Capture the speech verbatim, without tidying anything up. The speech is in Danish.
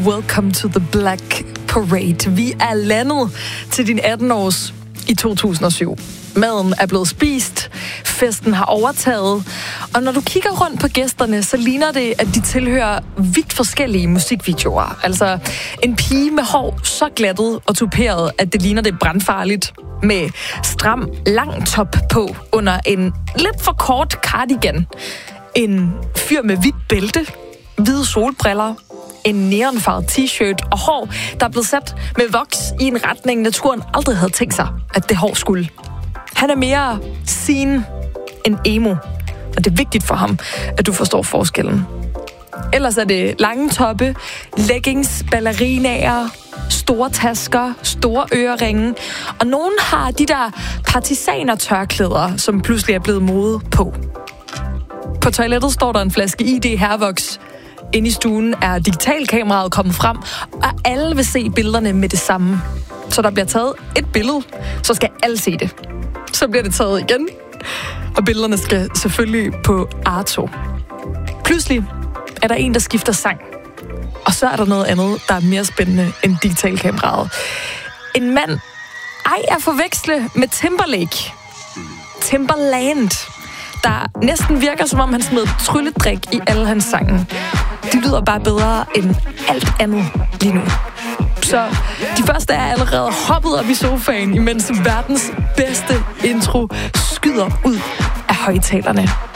Welcome to the Black Parade. Vi er landet til din atten-års i to tusind og syv. Maden er blevet spist, festen har overtaget, og når du kigger rundt på gæsterne, så ligner det, at de tilhører vidt forskellige musikvideoer. Altså en pige med hår så glattet og tuperet, at det ligner det brandfarligt, med stram lang top på under en lidt for kort cardigan. En fyr med hvidt bælte, hvide solbriller, en neonfarvet t-shirt og hår, der er blevet sat med voks i en retning, naturen aldrig havde tænkt sig, at det hår skulle. Han er mere scene end emo, og det er vigtigt for ham, at du forstår forskellen. Ellers er det lange toppe, leggings, ballerinaer, store tasker, store øreringe, og nogen har de der partisaner-tørklæder, som pludselig er blevet mode på. På toilettet står der en flaske I D Hervox. Inde i stuen er digitalkameraet kommet frem, og alle vil se billederne med det samme. Så der bliver taget et billede, så skal alle se det. Så bliver det taget igen, og billederne skal selvfølgelig på Arto. Pludselig er der en, der skifter sang, og så er der noget andet, der er mere spændende end digitalkameraet. En mand, ej at forveksle med Timberlake. Timberland, der næsten virker, som om han smed trylledrik i alle hans sange. De lyder bare bedre end alt andet lige nu. Så de første er allerede hoppet op i sofaen, imens verdens bedste intro skyder ud af højtalerne.